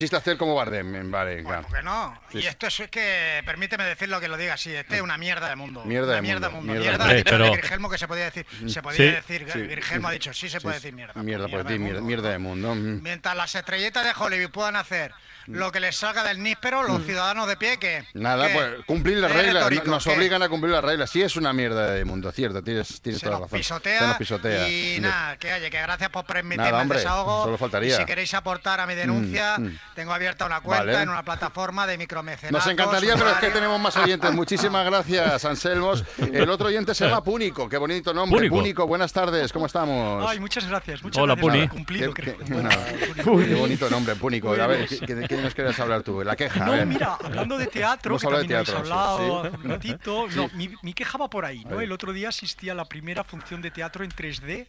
Quisiste hacer como Bardem, vale, Bueno, claro. que no. Sí, Y esto es que, permíteme decirlo que lo diga así, este es una mierda de mundo. Mierda de Mierda mundo. Mierda Mierda ha de dicho pero- Grigelmo que se podía decir. Se podía Sí. decir, Sí. Grigelmo ha dicho, sí se puede decir mierda. Mierda por ti, de mundo, mierda ¿no? de mundo. Mientras las estrellitas de Hollywood puedan hacer lo que les salga del níspero, los ciudadanos de pie, ¿qué? Nada, ¿Qué? pues cumplir las ¿Qué reglas, retórico? nos ¿Qué? obligan a cumplir las reglas. Sí es una mierda de mundo, cierto, tienes Se toda la nos razón. pisotea, Se nos pisotea. y nada, que oye, que gracias por permitirme Nada, el hombre, desahogo. solo faltaría. Y si queréis aportar a mi denuncia, tengo abierta una cuenta Vale. en una plataforma de micromecenazos. Nos encantaría, pero es que usuarios. tenemos más oyentes. Muchísimas gracias, Anselmos. El otro oyente se llama Púnico, qué bonito nombre. Púnico. Buenas tardes, ¿cómo estamos? Ay, muchas gracias. Muchas Hola, gracias. Puni. Cumplido, creo. Qué bonito nombre, Púnico. A ver, ¿qué nos quieres hablar tú? La queja, a No, ver. mira, hablando de teatro, Hemos que hablado de también habéis teatro, hablado sí. hace un ratito, no, mi queja va por ahí, A ¿no? ver. El otro día asistí a la primera función de teatro en 3D.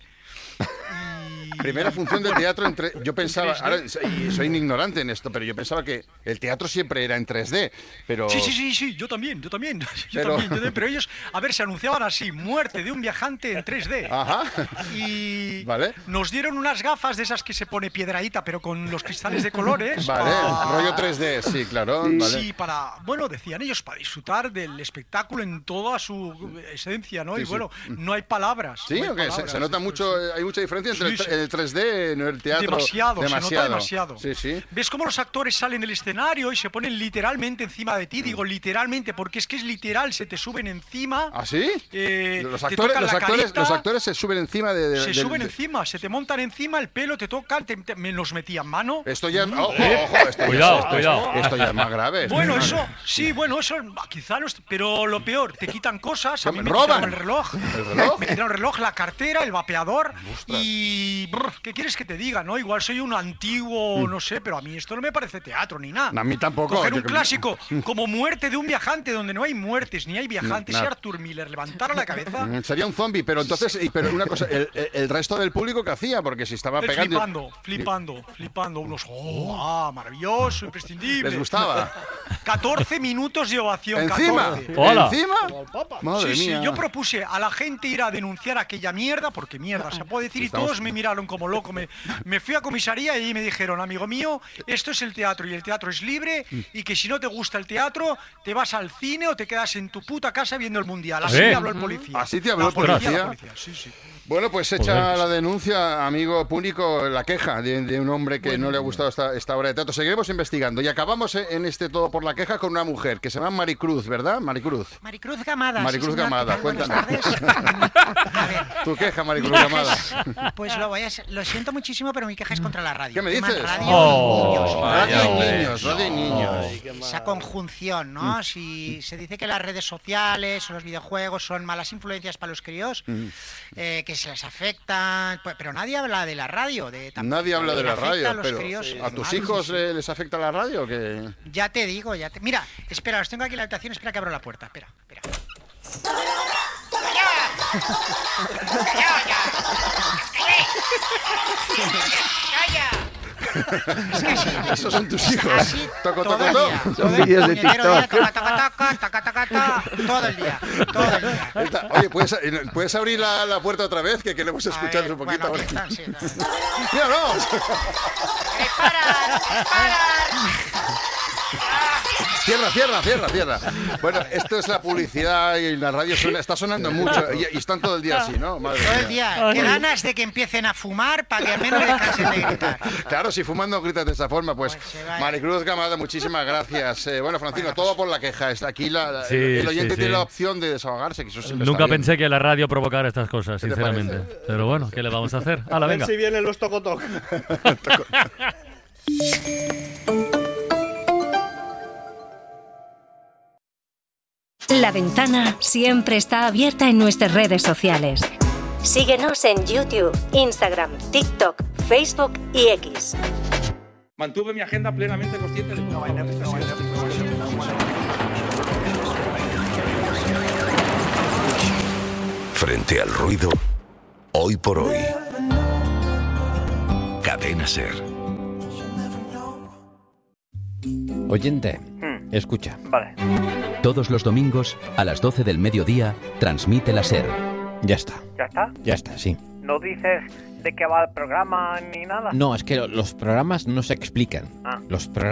Y... Primera función de teatro entre. Yo pensaba, 3D. ahora, y soy un ignorante en esto, pero yo pensaba que el teatro siempre era en 3D, pero. Sí, yo también. Pero ellos, a ver, se anunciaban así, muerte de un viajante en 3D. Ajá. Y Vale. nos dieron unas gafas de esas que se pone piedraíta, pero con los cristales de colores. Vale, para- rollo 3D, sí, claro. Vale. Sí, bueno, decían ellos, para disfrutar del espectáculo en toda su esencia, ¿no? Sí, y sí. bueno, no hay palabras. Sí, no hay aunque se palabras, nota esto mucho, es- hay mucha diferencia entre Sí, sí. el 3D y el teatro. Demasiado, se nota demasiado. Sí, sí. ¿Ves cómo los actores salen del escenario y se ponen literalmente encima de ti? Digo literalmente, porque es que es literal, se te suben encima. ¿Ah, sí? Los Los actores se suben encima se suben encima, se te montan encima, el pelo te tocan, me los metían mano. Esto ya, ojo, esto Cuidado, ya, cuidado. Esto ya es más grave. esto Bueno, ya- eso, quizá no es, pero lo peor, te quitan cosas, a mí me ¿Roban? quitaron el reloj, ¿El reloj? me quitaron el reloj, la cartera, el vapeador y ¿qué quieres que te diga, no? Igual soy un antiguo, no sé, pero a mí esto no me parece teatro ni nada. A mí tampoco. Coger yo un creo- clásico como Muerte de un viajante donde no hay muertes ni hay viajantes, No. y Arthur Miller levantara la cabeza. Sería un zombie, pero entonces, pero una cosa, el resto del público, ¿qué hacía? Porque si estaba Él pegando. flipando, unos, maravilloso, imprescindible. ¿Les gustaba? 14 minutos de ovación. ¿Encima? 14. Hola. ¿Encima? Madre Sí, mía. yo propuse a la gente ir a denunciar aquella mierda, porque mierda se puede decir, y Estamos- todos me miraron como loco. Me fui a comisaría y me dijeron, amigo mío, esto es el teatro y el teatro es libre, y que si no te gusta el teatro, te vas al cine o te quedas en tu puta casa viendo el mundial. Así ¿Eh? me habló el policía. ¿Así te habló La el policía? la policía, sí. Bueno, pues echa la denuncia, amigo Púnico, la queja de un hombre que no le ha gustado esta obra de teatro. Seguiremos investigando y acabamos en este todo por la queja con una mujer que se llama Maricruz, ¿verdad? Maricruz. Maricruz Gamada. Maricruz sí, señor, Gamada, ¿qué tal? Buenas cuéntanos. tardes. A ver, Tu queja, Maricruz mi queja Gamada. es- pues lo siento muchísimo, pero mi queja es contra la radio. ¿Qué me Tema dices? Radio Oh, y niños. Radio vaya, y hombre. niños, radio y niños. Esa conjunción, ¿no? Si se dice que las redes sociales o los videojuegos son malas influencias para los críos, que se les afectan, pero nadie habla de la radio. Nadie habla de la afecta radio, a los pero críos. ¿a tus Mal, hijos sí. les afecta la radio? Que Ya te digo, Mira, espera, los tengo aquí en la habitación, espera que abro la puerta. Espera. esos son tus hijos. Así Toco, todo toco, el toco. día. Son Todo el vídeos de puñetero día, TikTok. taca, todo el día. Oye, ¿puedes abrir la puerta otra vez? Que queremos escuchar un poquito. Bueno, aquí están, sí. ¡Mira, no! Cierra. Bueno, esto es la publicidad y la radio está sonando mucho y están todo el día así, ¿no? Madre Todo el mía. día. Qué ganas de que empiecen a fumar para que al menos descansen de gritar. Claro, si fumando gritas de esa forma, pues Pues se va. Maricruz Gamada, muchísimas gracias. Bueno, Francino, todo por la queja. Está aquí Sí, el oyente sí, tiene sí. la opción de desahogarse. Que eso siempre Nunca está bien. pensé que la radio provocara estas cosas, ¿Qué te sinceramente. parece? Pero bueno, ¿qué le vamos a hacer? ¡Hala, venga! Si vienen los tocotoc. La ventana siempre está abierta en nuestras redes sociales. Síguenos en YouTube, Instagram, TikTok, Facebook y X. Mantuve mi agenda plenamente consciente de Frente al ruido, hoy por hoy. Cadena SER. Oyente, escucha. Vale. Todos los domingos, a las 12 del mediodía, transmite la SER. Ya está. ¿Ya está? Ya está, sí. ¿No dices de qué va el programa ni nada? No, es que los programas no se explican. Ah. Los programas